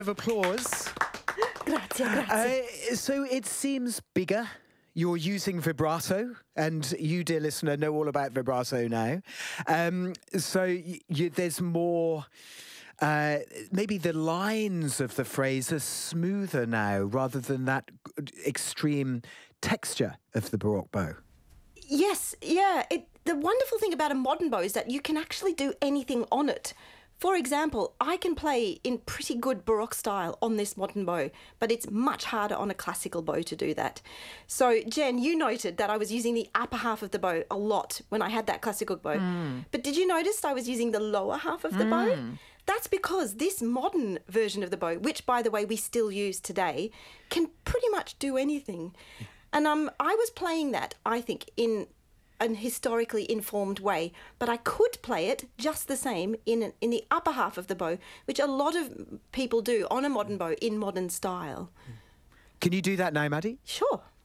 of applause. Grazie, grazie. So it seems bigger. You're using vibrato, and you, dear listener, know all about vibrato now. There's more. Maybe the lines of the phrase are smoother now, rather than that extreme texture of the Baroque bow. Yes, yeah. The wonderful thing about a modern bow is that you can actually do anything on it. For example, I can play in pretty good Baroque style on this modern bow, but it's much harder on a classical bow to do that. So, Jen, you noted that I was using the upper half of the bow a lot when I had that classical bow. But did you notice I was using the lower half of the bow? That's because this modern version of the bow, which, by the way, we still use today, can pretty much do anything. And I was playing that, I think, in an historically informed way, but I could play it just the same in the upper half of the bow, which a lot of people do on a modern bow in modern style. Can you do that now, Maddie? Sure.